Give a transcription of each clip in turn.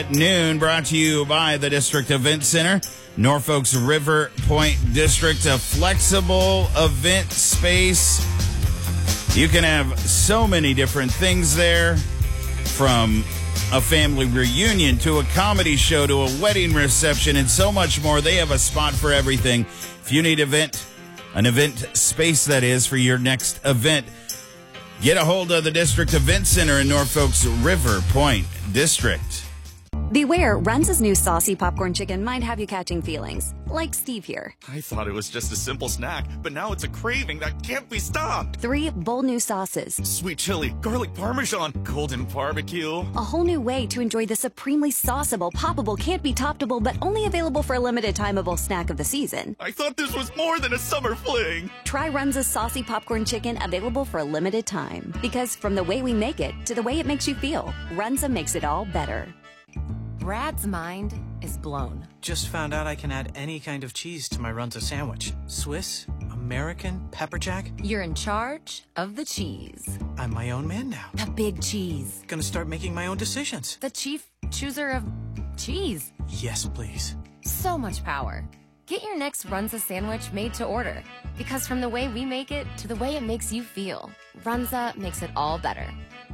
Noon brought to you by the District Event Center, Norfolk's River Point District, a flexible event space. You can have so many different things there, from a family reunion to a comedy show to a wedding reception and so much more. They have a spot for everything. If you need an event space that is for your next event, get a hold of the District Event Center in Norfolk's River Point District. Beware, Runza's new saucy popcorn chicken might have you catching feelings, like Steve here. I thought it was just a simple snack, but now it's a craving that can't be stopped. 3 bold new sauces. Sweet chili, garlic parmesan, golden barbecue. A whole new way to enjoy the supremely sauceable, poppable, can't be toppable, but only available for a limited timeable snack of the season. I thought this was more than a summer fling. Try Runza's saucy popcorn chicken, available for a limited time. Because from the way we make it to the way it makes you feel, Runza makes it all better. Brad's mind is blown. Just found out I can add any kind of cheese to my Runza sandwich. Swiss, American, pepper jack. You're in charge of the cheese. I'm my own man now. The big cheese. Gonna start making my own decisions. The chief chooser of cheese. Yes, please. So much power. Get your next Runza sandwich made to order. Because from the way we make it to the way it makes you feel, Runza makes it all better.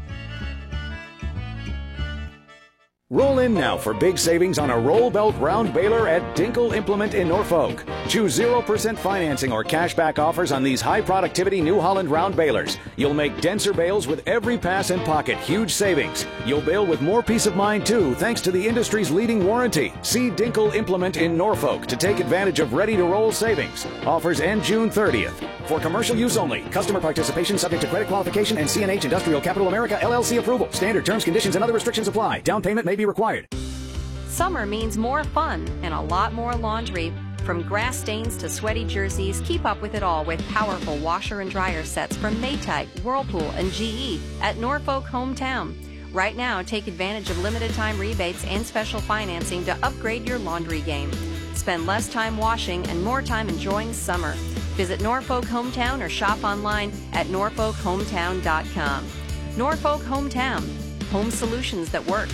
Roll in now for big savings on a roll belt round baler at Dinkle Implement in Norfolk. Choose 0% financing or cashback offers on these high productivity New Holland round balers. You'll make denser bales with every pass and pocket. Huge savings. You'll bale with more peace of mind too, thanks to the industry's leading warranty. See Dinkle Implement in Norfolk to take advantage of ready to roll savings. Offers end June 30th. For commercial use only. Customer participation subject to credit qualification and CNH Industrial Capital America LLC approval. Standard terms, conditions, and other restrictions apply. Down payment may be required. Summer means more fun and a lot more laundry. From grass stains to sweaty jerseys, keep up with it all with powerful washer and dryer sets from Maytag, Whirlpool, and GE at Norfolk Hometown. Right now, take advantage of limited time rebates and special financing to upgrade your laundry game. Spend less time washing and more time enjoying summer. Visit Norfolk Hometown or shop online at norfolkhometown.com. Norfolk Hometown. Home solutions that work.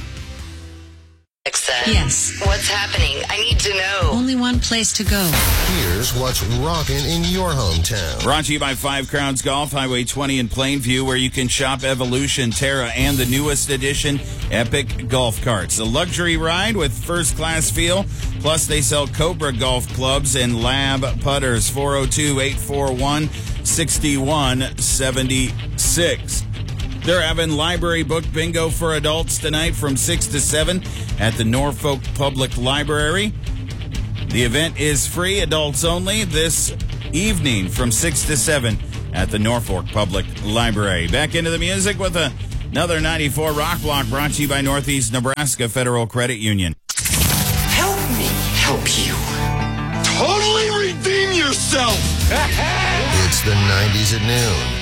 Yes. What's happening? I need to know. Only one place to go. Here's what's rocking in your hometown. Brought to you by Five Crowns Golf, Highway 20 in Plainview, where you can shop Evolution, Terra, and the newest edition, Epic Golf Carts. A luxury ride with first-class feel. Plus, they sell Cobra golf clubs and lab putters. 402-841-6176. They're having library book bingo for adults tonight from 6 to 7 at the Norfolk Public Library. The event is free, adults only, this evening from 6 to 7 at the Norfolk Public Library. Back into the music with another 94 Rock Block brought to you by Northeast Nebraska Federal Credit Union. Help me help you. Totally redeem yourself! It's the 90s at noon.